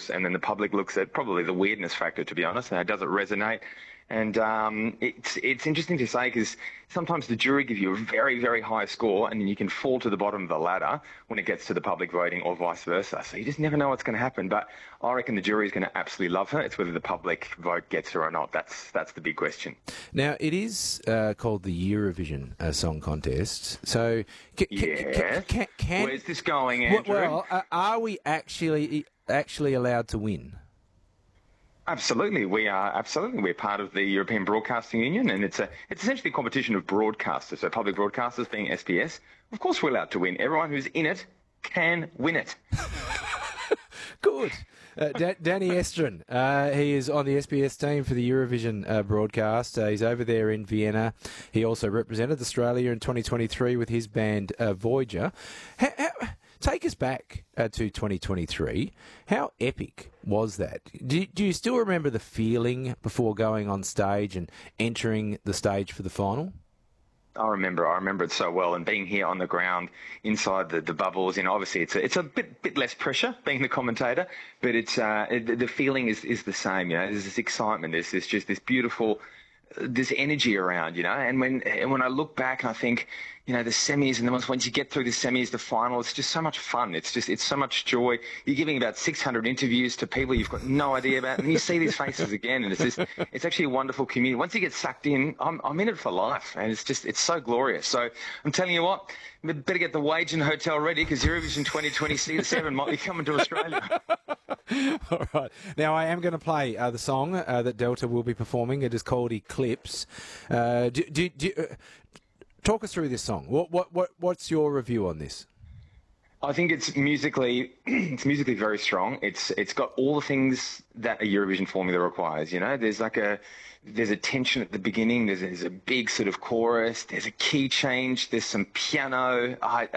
rules, and then the public looks at probably the weirdness factor, to be honest. Does it resonate? And it's interesting to say because sometimes the jury give you a very, very high score and then you can fall to the bottom of the ladder when it gets to the public voting or vice versa. So you just never know what's going to happen. But I reckon the jury is going to absolutely love her. It's whether the public vote gets her or not. That's the big question. Now, it is called the Eurovision Song Contest. So where's this going, Andrew? Well, are we actually allowed to win? Absolutely, we are. Absolutely, we're part of the European Broadcasting Union, and it's essentially a competition of broadcasters. So public broadcasters being SBS. Of course, we're allowed to win. Everyone who's in it can win it. Good. Danny Estrin, he is on the SBS team for the Eurovision broadcast. He's over there in Vienna. He also represented Australia in 2023 with his band Voyager. Take us back to 2023. How epic was that? Do you still remember the feeling before going on stage and entering the stage for the final? I remember it so well, and being here on the ground inside the bubbles. Obviously it's a bit less pressure being the commentator, but the feeling is the same. There's this excitement. There's just this beautiful, this energy around. And when I look back and I think, the semis, and then once you get through the semis, the final, it's just so much fun. It's so much joy. You're giving about 600 interviews to people you've got no idea about, and you see these faces again, and it's actually a wonderful community. Once you get sucked in, I'm in it for life, and it's so glorious. So I'm telling you what, we better get the wage and hotel ready because Eurovision 2027 might be coming to Australia. All right. Now, I am going to play the song that Delta will be performing. It is called Eclipse. Talk us through this song. What's your review on this? I think it's musically very strong. It's got all the things that a Eurovision formula requires. There's a tension at the beginning. There's a big sort of chorus. There's a key change. There's some piano.